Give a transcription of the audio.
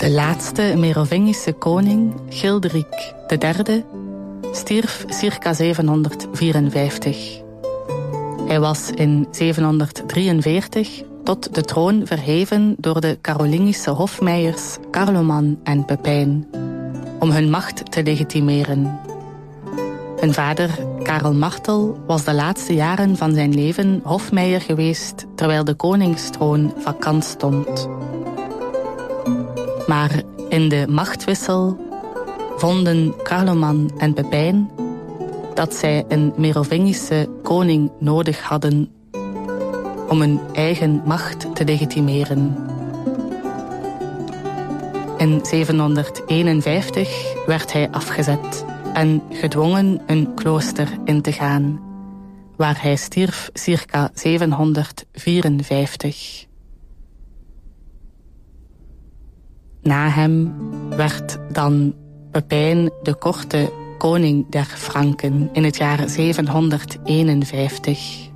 De laatste Merovingische koning, Childeric III, stierf circa 754. Hij was in 743 tot de troon verheven door de Carolingische hofmeijers Carloman en Pepijn, om hun macht te legitimeren. Hun vader, Karel Martel, was de laatste jaren van zijn leven hofmeijer geweest, terwijl de koningstroon vakant stond. Maar in de machtwissel vonden Carloman en Pepijn dat zij een Merovingische koning nodig hadden om hun eigen macht te legitimeren. In 751 werd hij afgezet en gedwongen een klooster in te gaan, waar hij stierf circa 754. Na hem werd dan Pepijn de Korte koning der Franken in het jaar 751.